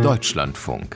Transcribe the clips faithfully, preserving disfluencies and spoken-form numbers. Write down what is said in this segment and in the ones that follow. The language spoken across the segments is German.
Deutschlandfunk.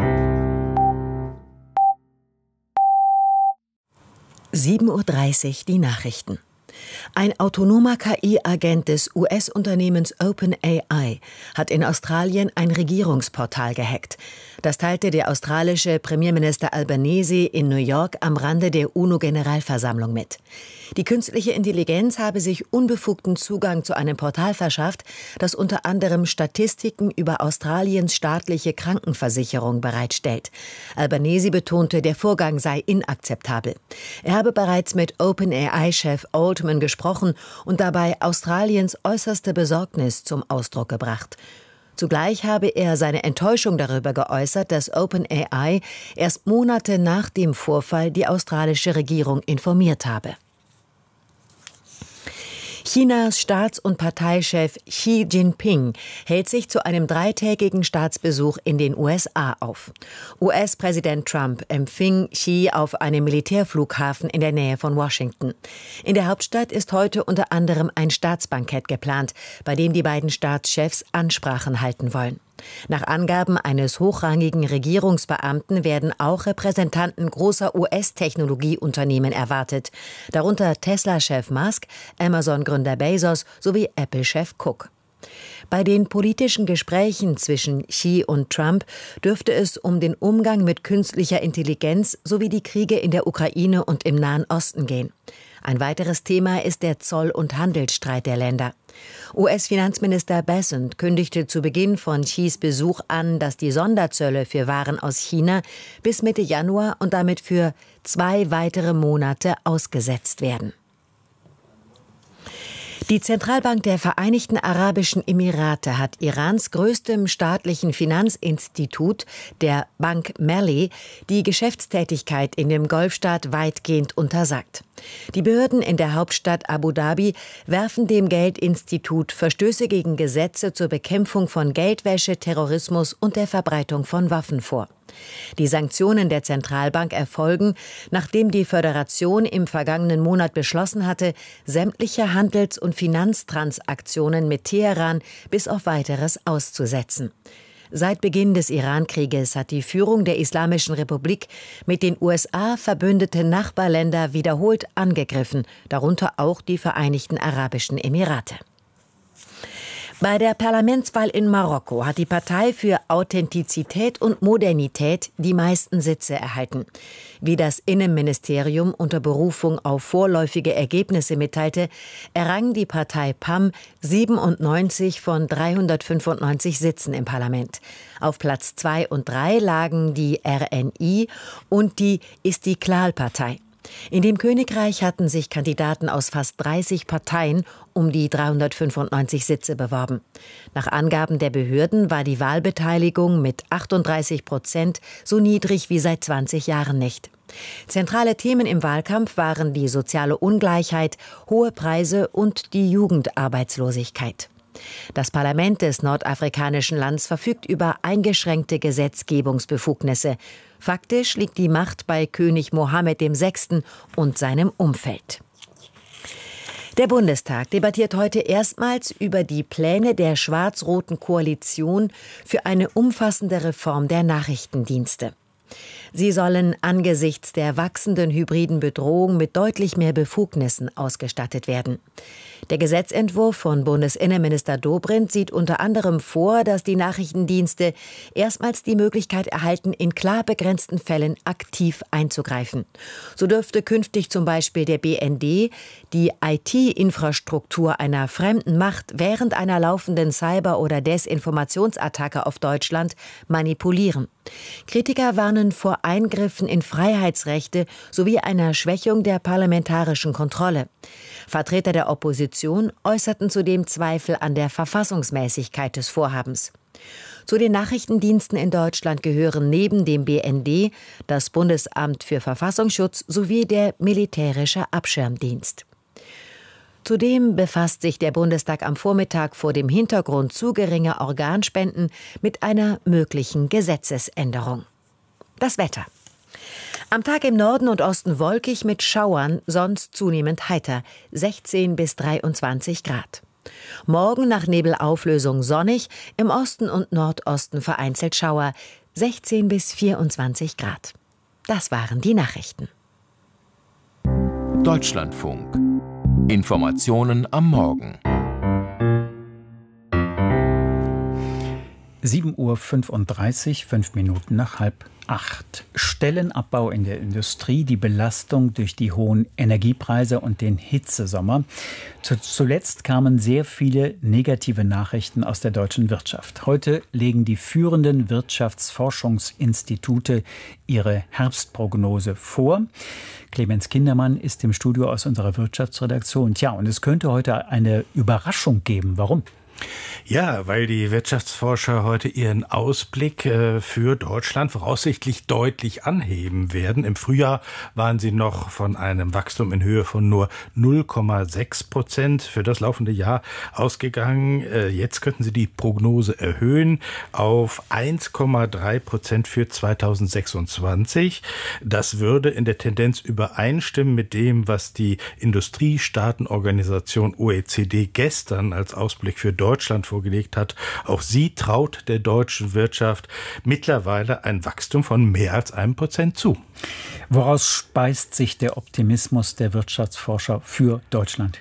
sieben Uhr dreißig, die Nachrichten. Ein autonomer K I-Agent des U S-Unternehmens OpenAI hat in Australien ein Regierungsportal gehackt. Das teilte der australische Premierminister Albanese in New York am Rande der UNO-Generalversammlung mit. Die künstliche Intelligenz habe sich unbefugten Zugang zu einem Portal verschafft, das unter anderem Statistiken über Australiens staatliche Krankenversicherung bereitstellt. Albanese betonte, der Vorgang sei inakzeptabel. Er habe bereits mit OpenAI-Chef Altman gesprochen und dabei Australiens äußerste Besorgnis zum Ausdruck gebracht. Zugleich habe er seine Enttäuschung darüber geäußert, dass OpenAI erst Monate nach dem Vorfall die australische Regierung informiert habe. Chinas Staats- und Parteichef Xi Jinping hält sich zu einem dreitägigen Staatsbesuch in den U S A auf. U S-Präsident Trump empfing Xi auf einem Militärflughafen in der Nähe von Washington. In der Hauptstadt ist heute unter anderem ein Staatsbankett geplant, bei dem die beiden Staatschefs Ansprachen halten wollen. Nach Angaben eines hochrangigen Regierungsbeamten werden auch Repräsentanten großer U S-Technologieunternehmen erwartet, darunter Tesla-Chef Musk, Amazon-Gründer Bezos sowie Apple-Chef Cook. Bei den politischen Gesprächen zwischen Xi und Trump dürfte es um den Umgang mit künstlicher Intelligenz sowie die Kriege in der Ukraine und im Nahen Osten gehen. Ein weiteres Thema ist der Zoll- und Handelsstreit der Länder. U S-Finanzminister Bessent kündigte zu Beginn von Xis Besuch an, dass die Sonderzölle für Waren aus China bis Mitte Januar und damit für zwei weitere Monate ausgesetzt werden. Die Zentralbank der Vereinigten Arabischen Emirate hat Irans größtem staatlichen Finanzinstitut, der Bank Melli, die Geschäftstätigkeit in dem Golfstaat weitgehend untersagt. Die Behörden in der Hauptstadt Abu Dhabi werfen dem Geldinstitut Verstöße gegen Gesetze zur Bekämpfung von Geldwäsche, Terrorismus und der Verbreitung von Waffen vor. Die Sanktionen der Zentralbank erfolgen, nachdem die Föderation im vergangenen Monat beschlossen hatte, sämtliche Handels- und Finanztransaktionen mit Teheran bis auf Weiteres auszusetzen. Seit Beginn des Iran-Krieges hat die Führung der Islamischen Republik mit den U S A verbündete Nachbarländer wiederholt angegriffen, darunter auch die Vereinigten Arabischen Emirate. Bei der Parlamentswahl in Marokko hat die Partei für Authentizität und Modernität die meisten Sitze erhalten. Wie das Innenministerium unter Berufung auf vorläufige Ergebnisse mitteilte, errang die Partei P A M siebenundneunzig von dreihundertfünfundneunzig Sitzen im Parlament. Auf Platz zwei und drei lagen die R N I und die Istiklal-Partei. In dem Königreich hatten sich Kandidaten aus fast dreißig Parteien um die dreihundertfünfundneunzig Sitze beworben. Nach Angaben der Behörden war die Wahlbeteiligung mit achtunddreißig Prozent so niedrig wie seit zwanzig Jahren nicht. Zentrale Themen im Wahlkampf waren die soziale Ungleichheit, hohe Preise und die Jugendarbeitslosigkeit. Das Parlament des nordafrikanischen Landes verfügt über eingeschränkte Gesetzgebungsbefugnisse. Faktisch liegt die Macht bei König Mohammed der Sechste und seinem Umfeld. Der Bundestag debattiert heute erstmals über die Pläne der schwarz-roten Koalition für eine umfassende Reform der Nachrichtendienste. Sie sollen angesichts der wachsenden hybriden Bedrohung mit deutlich mehr Befugnissen ausgestattet werden. Der Gesetzentwurf von Bundesinnenminister Dobrindt sieht unter anderem vor, dass die Nachrichtendienste erstmals die Möglichkeit erhalten, in klar begrenzten Fällen aktiv einzugreifen. So dürfte künftig zum Beispiel der B N D die I T-Infrastruktur einer fremden Macht während einer laufenden Cyber- oder Desinformationsattacke auf Deutschland manipulieren. Kritiker warnen vor Eingriffen in Freiheitsrechte sowie einer Schwächung der parlamentarischen Kontrolle. Vertreter der Opposition äußerten zudem Zweifel an der Verfassungsmäßigkeit des Vorhabens. Zu den Nachrichtendiensten in Deutschland gehören neben dem B N D das Bundesamt für Verfassungsschutz sowie der militärische Abschirmdienst. Zudem befasst sich der Bundestag am Vormittag vor dem Hintergrund zu geringer Organspenden mit einer möglichen Gesetzesänderung. Das Wetter. Am Tag im Norden und Osten wolkig mit Schauern, sonst zunehmend heiter, sechzehn bis dreiundzwanzig Grad. Morgen nach Nebelauflösung sonnig, im Osten und Nordosten vereinzelt Schauer, sechzehn bis vierundzwanzig Grad. Das waren die Nachrichten. Deutschlandfunk. Informationen am Morgen. sieben Uhr fünfunddreißig, fünf Minuten nach halb acht. Stellenabbau in der Industrie, die Belastung durch die hohen Energiepreise und den Hitzesommer. Zuletzt kamen sehr viele negative Nachrichten aus der deutschen Wirtschaft. Heute legen die führenden Wirtschaftsforschungsinstitute ihre Herbstprognose vor. Clemens Kindermann ist im Studio aus unserer Wirtschaftsredaktion. Tja, und es könnte heute eine Überraschung geben. Warum? Ja, weil die Wirtschaftsforscher heute ihren Ausblick äh, für Deutschland voraussichtlich deutlich anheben werden. Im Frühjahr waren sie noch von einem Wachstum in Höhe von nur null Komma sechs Prozent für das laufende Jahr ausgegangen. Äh, jetzt könnten sie die Prognose erhöhen auf eins Komma drei Prozent für zweitausendsechsundzwanzig. Das würde in der Tendenz übereinstimmen mit dem, was die Industriestaatenorganisation O E C D gestern als Ausblick für Deutschland vorgelegt hat. Auch sie traut der deutschen Wirtschaft mittlerweile ein Wachstum von mehr als einem Prozent zu. Woraus speist sich der Optimismus der Wirtschaftsforscher für Deutschland?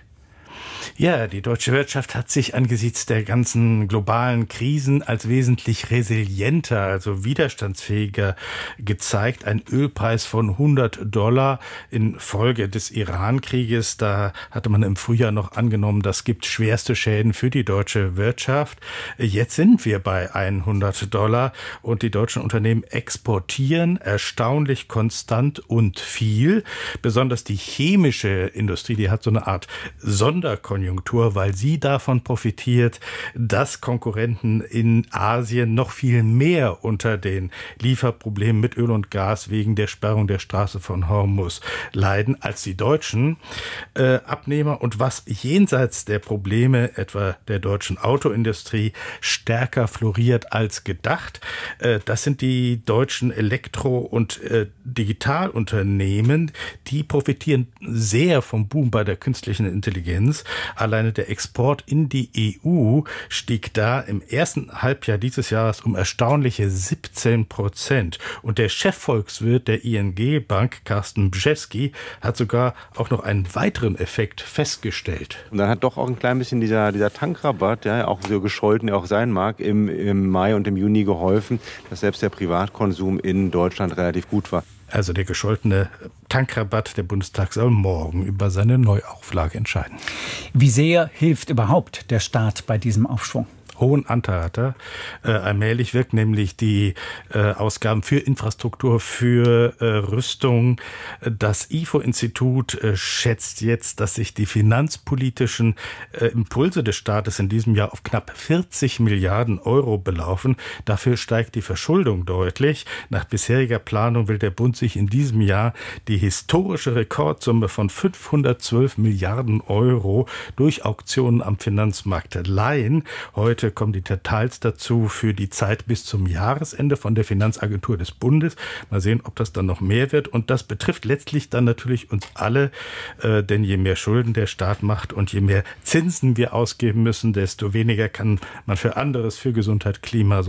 Ja, die deutsche Wirtschaft hat sich angesichts der ganzen globalen Krisen als wesentlich resilienter, also widerstandsfähiger gezeigt. Ein Ölpreis von hundert Dollar infolge des Iran-Krieges, da hatte man im Frühjahr noch angenommen, das gibt schwerste Schäden für die deutsche Wirtschaft. Jetzt sind wir bei hundert Dollar und die deutschen Unternehmen exportieren erstaunlich konstant und viel. Besonders die chemische Industrie, die hat so eine Art Sonderkonjunktur, weil sie davon profitiert, dass Konkurrenten in Asien noch viel mehr unter den Lieferproblemen mit Öl und Gas wegen der Sperrung der Straße von Hormuz leiden als die deutschen äh, Abnehmer. Und was jenseits der Probleme etwa der deutschen Autoindustrie stärker floriert als gedacht, äh, das sind die deutschen Elektro- und äh, Digitalunternehmen. Die profitieren sehr vom Boom bei der künstlichen Intelligenz. Alleine der Export in die E U stieg da im ersten Halbjahr dieses Jahres um erstaunliche siebzehn Prozent. Und der Chefvolkswirt der I N G-Bank, Carsten Brzezki, hat sogar auch noch einen weiteren Effekt festgestellt. Und dann hat doch auch ein klein bisschen dieser, dieser Tankrabatt, ja, auch so gescholten er auch sein mag, im, im Mai und im Juni geholfen, dass selbst der Privatkonsum in Deutschland relativ gut war. Also der gescholtene Tankrabatt, der Bundestag soll morgen über seine Neuauflage entscheiden. Wie sehr hilft überhaupt der Staat bei diesem Aufschwung? Hohen Anteil hat er. Äh, allmählich wirkt nämlich die äh, Ausgaben für Infrastruktur, für äh, Rüstung. Das I F O-Institut äh, schätzt jetzt, dass sich die finanzpolitischen äh, Impulse des Staates in diesem Jahr auf knapp vierzig Milliarden Euro belaufen. Dafür steigt die Verschuldung deutlich. Nach bisheriger Planung will der Bund sich in diesem Jahr die historische Rekordsumme von fünfhundertzwölf Milliarden Euro durch Auktionen am Finanzmarkt leihen. Heute kommen die Details dazu für die Zeit bis zum Jahresende von der Finanzagentur des Bundes. Mal sehen, ob das dann noch mehr wird. Und das betrifft letztlich dann natürlich uns alle, äh, denn je mehr Schulden der Staat macht und je mehr Zinsen wir ausgeben müssen, desto weniger kann man für anderes, für Gesundheit, Klima,